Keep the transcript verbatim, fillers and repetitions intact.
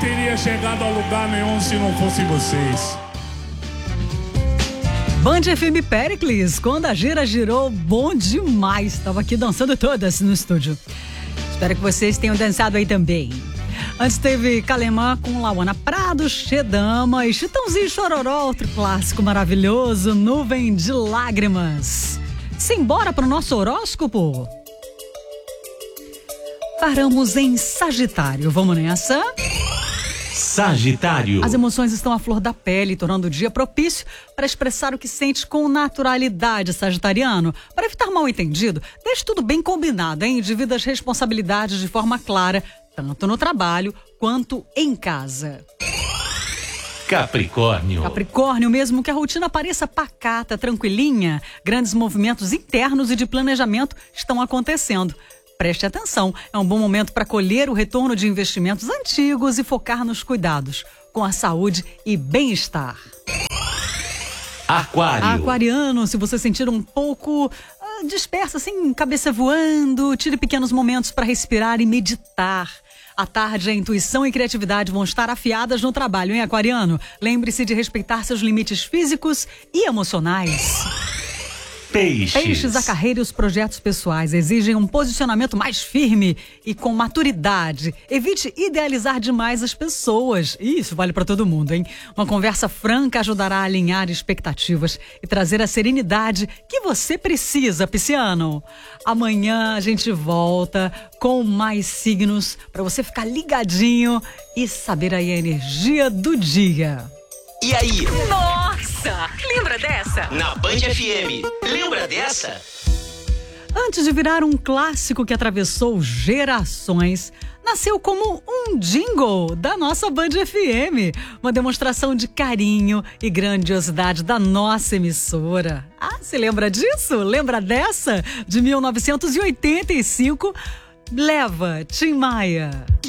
teria chegado a lugar nenhum se não fosse vocês. Band F M Péricles, quando a gira girou, bom demais. Estava aqui dançando todas no estúdio. Espero que vocês tenham dançado aí também. Antes teve Calemã com Lauana Prado, Xedama e Chitãozinho e Chororó, outro clássico maravilhoso, Nuvem de Lágrimas. Simbora pro nosso horóscopo? Paramos em Sagitário. Vamos nessa? Sagitário. As emoções estão à flor da pele, tornando o dia propício para expressar o que sente com naturalidade, sagitariano. Para evitar mal-entendido, deixe tudo bem combinado, hein? Divida as responsabilidades de forma clara, tanto no trabalho quanto em casa. Capricórnio. Capricórnio, mesmo que a rotina pareça pacata, tranquilinha, grandes movimentos internos e de planejamento estão acontecendo. Preste atenção, é um bom momento para colher o retorno de investimentos antigos e focar nos cuidados com a saúde e bem-estar. Aquário. Aquariano, se você sentir um pouco uh, disperso, assim, cabeça voando, tire pequenos momentos para respirar e meditar. À tarde, a intuição e criatividade vão estar afiadas no trabalho, hein, aquariano? Lembre-se de respeitar seus limites físicos e emocionais. Peixes. Peixes, a carreira e os projetos pessoais exigem um posicionamento mais firme e com maturidade. Evite idealizar demais as pessoas. Isso vale para todo mundo, hein? Uma conversa franca ajudará a alinhar expectativas e trazer a serenidade que você precisa, pisciano. Amanhã a gente volta com mais signos para você ficar ligadinho e saber aí a energia do dia. E aí? Nossa! Lembra dessa? Na Band F M. Lembra dessa? Antes de virar um clássico que atravessou gerações, nasceu como um jingle da nossa Band F M. Uma demonstração de carinho e grandiosidade da nossa emissora. Ah, você lembra disso? Lembra dessa? De mil novecentos e oitenta e cinco? Leva, Tim Maia.